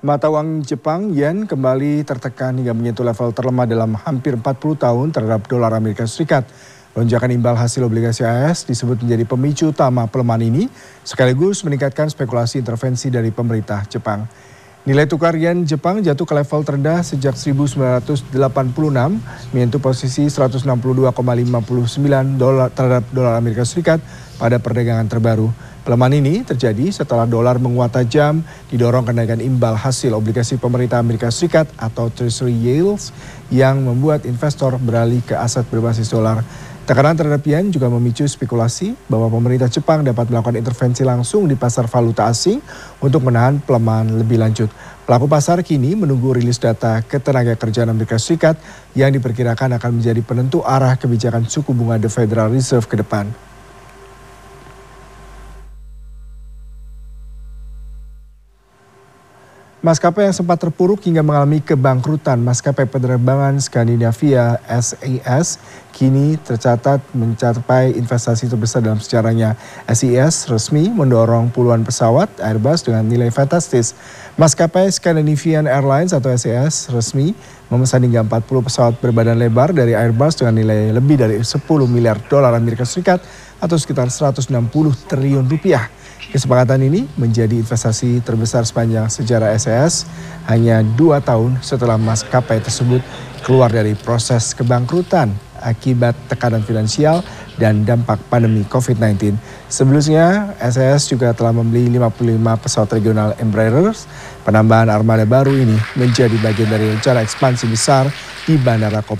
Mata uang Jepang yen kembali tertekan hingga menyentuh level terlemah dalam hampir 40 tahun terhadap dolar Amerika Serikat. Lonjakan imbal hasil obligasi AS disebut menjadi pemicu utama pelemahan ini, sekaligus meningkatkan spekulasi intervensi dari pemerintah Jepang. Nilai tukar yen Jepang jatuh ke level terendah sejak 1986, menyentuh posisi 162,59 dolar terhadap dolar Amerika Serikat pada perdagangan terbaru. Pelemahan ini terjadi setelah dolar menguat tajam, didorong kenaikan imbal hasil obligasi pemerintah Amerika Serikat atau Treasury Yields yang membuat investor beralih ke aset berbasis dolar. Tekanan terhadap yen juga memicu spekulasi bahwa pemerintah Jepang dapat melakukan intervensi langsung di pasar valuta asing untuk menahan pelemahan lebih lanjut. Pelaku pasar kini menunggu rilis data ketenagakerjaan Amerika Serikat yang diperkirakan akan menjadi penentu arah kebijakan suku bunga The Federal Reserve ke depan. Maskapai yang sempat terpuruk hingga mengalami kebangkrutan, maskapai penerbangan Skandinavia SAS kini tercatat mencapai investasi terbesar dalam sejarahnya. SIS resmi mendorong puluhan pesawat Airbus dengan nilai fantastis. Maskapai Scandinavian Airlines atau SAS resmi memesan hingga 40 pesawat berbadan lebar dari Airbus dengan nilai lebih dari 10 miliar dolar Amerika Serikat atau sekitar 160 triliun rupiah. Kesepakatan ini menjadi investasi terbesar sepanjang sejarah SAS hanya 2 tahun setelah maskapai tersebut keluar dari proses kebangkrutan akibat tekanan finansial dan dampak pandemi COVID-19. Sebelumnya, SAS juga telah membeli 55 pesawat regional Embraer. Penambahan armada baru ini menjadi bagian dari rencana ekspansi besar di Bandara